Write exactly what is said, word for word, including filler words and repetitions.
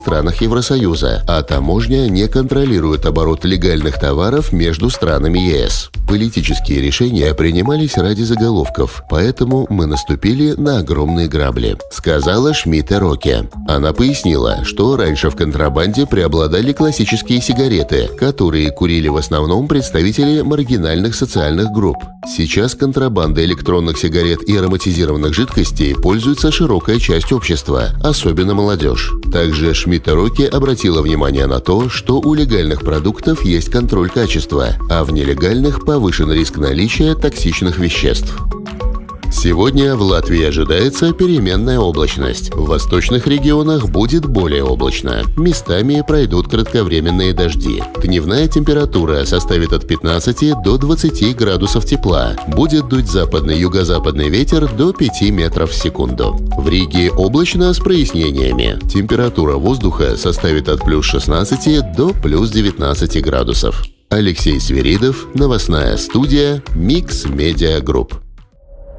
в странах Евросоюза, а таможня не контролирует оборот легальных товаров между странами ЕС. Политические решения принимались ради заголовков, поэтому мы наступили на огромные грабли, сказала Шмидте Роке. Она пояснила, что раньше в контрабанде преобладали классические сигареты, которые курили в основном представители маргинальных социальных групп. Сейчас контрабандой электронных сигарет и ароматизированных жидкостей пользуется широкая часть общества, особенно молодежь. Также Шмидте Роке обратила внимание на то, что у легальных продуктов есть контроль качества, а в нелегальных повышен риск наличия токсичных веществ. Сегодня в Латвии ожидается переменная облачность. В восточных регионах будет более облачно. Местами пройдут кратковременные дожди. Дневная температура составит от пятнадцати до двадцати градусов тепла. Будет дуть западный юго-западный ветер до пяти метров в секунду. В Риге облачно с прояснениями. Температура воздуха составит от плюс шестнадцати до плюс девятнадцати градусов. Алексей Свиридов, новостная студия Mix Media Group.